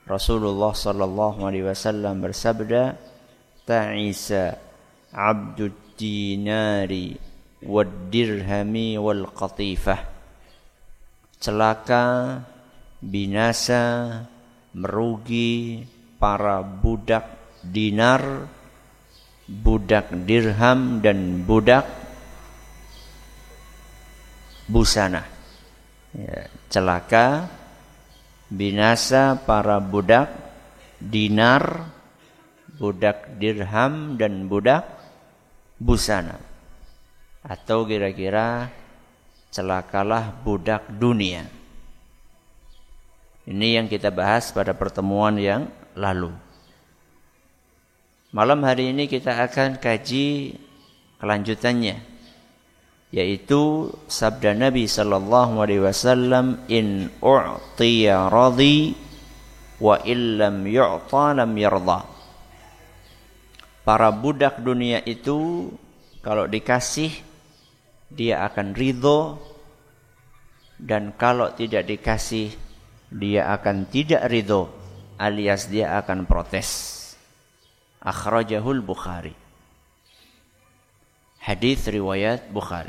Rasulullah sallallahu alaihi wasallam bersabda, "Ta'isa 'abdud dinari wad dirhami wal qatifah." Celaka, binasa, merugi para budak dinar, budak dirham dan budak busana. Ya, celaka, binasa para budak dinar, budak dirham dan budak busana. Atau kira-kira celakalah budak dunia. Ini yang kita bahas pada pertemuan yang lalu. Malam hari ini kita akan kaji kelanjutannya, yaitu sabda Nabi sallallahu alaihi wasallam, "In u'tiya radhi wa illam yu'ta lam yarda." Para budak dunia itu kalau dikasih dia akan ridho, dan kalau tidak dikasih dia akan tidak ridho, alias dia akan protes. Akhrajahul Bukhari. Hadis riwayat Bukhari.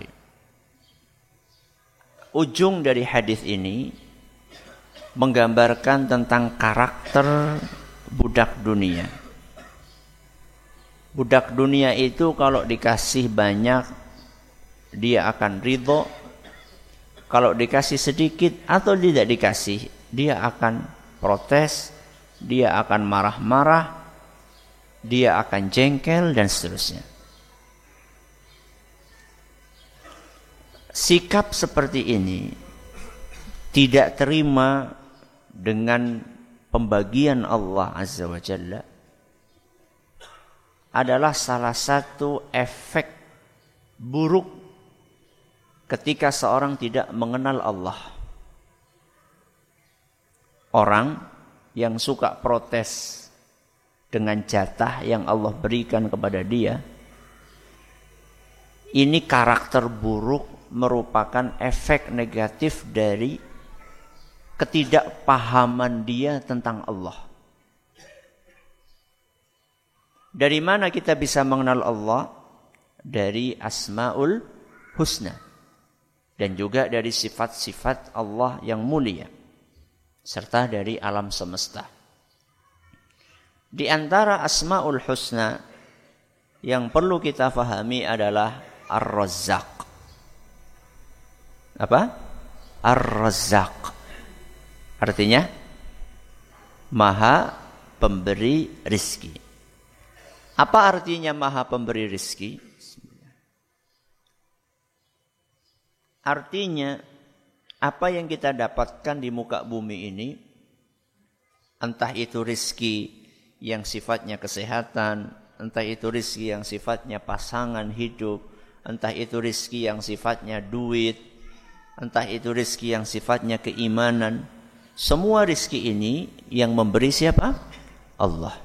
Ujung dari hadis ini menggambarkan tentang karakter budak dunia. Budak dunia itu kalau dikasih banyak dia akan ridho, kalau dikasih sedikit atau tidak dikasih dia akan protes, dia akan marah-marah, dia akan jengkel dan seterusnya. Sikap seperti ini tidak terima dengan pembagian Allah Azza wa Jalla adalah salah satu efek buruk ketika seorang tidak mengenal Allah. Orang yang suka protes dengan jatah yang Allah berikan kepada dia, ini karakter buruk, merupakan efek negatif dari ketidakpahaman dia tentang Allah. Dari mana kita bisa mengenal Allah? Dari Asmaul Husna dan juga dari sifat-sifat Allah yang mulia serta dari alam semesta. Di antara Asmaul Husna yang perlu kita fahami adalah Ar-Razzaq. Apa? Ar-Razzaq. Artinya Maha Pemberi Rizki. Apa artinya Maha Pemberi Rizki? Artinya apa yang kita dapatkan di muka bumi ini, entah itu rizki yang sifatnya kesehatan, entah itu rizki yang sifatnya pasangan hidup, entah itu rizki yang sifatnya duit, entah itu rizki yang sifatnya keimanan, semua rizki ini yang memberi siapa? Allah.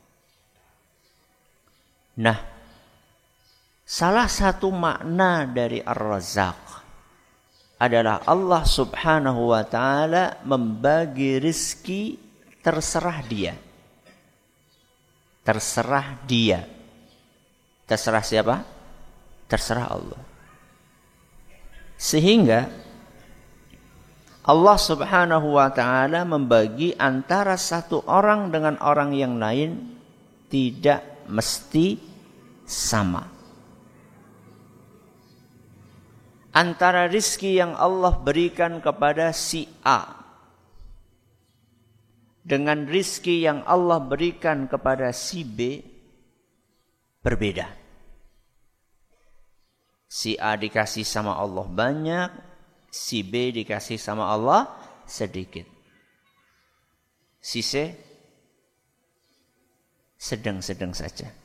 Nah, salah satu makna dari Ar-Razzaq adalah Allah subhanahu wa ta'ala membagi rizki terserah dia. Terserah dia. Terserah siapa? Terserah Allah. Sehingga Allah subhanahu wa ta'ala membagi antara satu orang dengan orang yang lain tidak mesti sama. Antara rizki yang Allah berikan kepada si A dengan rizki yang Allah berikan kepada si B berbeda. Si A dikasih sama Allah banyak, si B dikasih sama Allah sedikit. Si C sedang-sedang saja.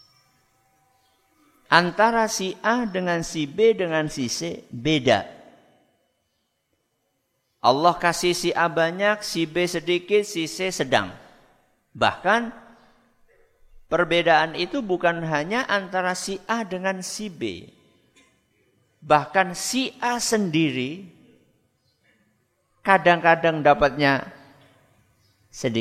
Antara si A dengan si B dengan si C beda. Allah kasih si A banyak, si B sedikit, si C sedang. Bahkan perbedaan itu bukan hanya antara si A dengan si B. Bahkan si A sendiri kadang-kadang dapatnya sedikit.